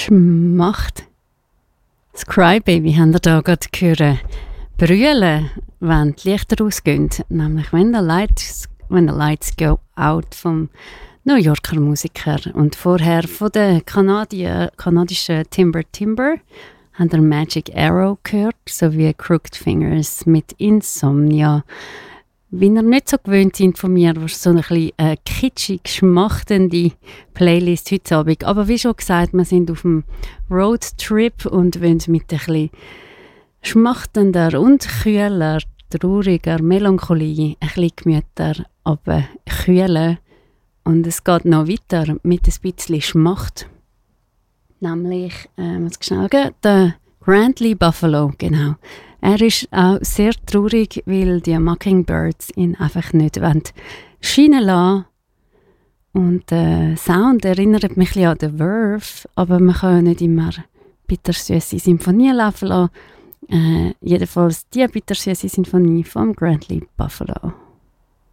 Schmacht. Das Crybaby haben wir da gerade gehört. Brüllen, wenn die Lichter ausgehen. Nämlich When the Lights Go Out vom New Yorker Musiker. Und vorher von der kanadischen Timber haben wir Magic Arrow gehört, sowie Crooked Fingers mit Insomnia. Wie ihr nicht so gewöhnt sind von mir, war so ein bisschen kitschig schmachtende Playlist heute Abend. Aber wie schon gesagt, wir sind auf dem Roadtrip und wollen mit ein bisschen schmachtender und kühler, trauriger Melancholie ein bisschen Gemüter kühlen. Und es geht noch weiter mit ein bisschen Schmacht. Nämlich, muss ich schnell gehen, der Grantley Buffalo, genau. Er ist auch sehr traurig, weil die Mockingbirds ihn einfach nicht scheinen lassen. Und der Sound erinnert mich an The Verve, aber man kann nicht immer bittersüße Sinfonie laufen lassen. Jedenfalls die bittersüße Sinfonie von Grantley Buffalo.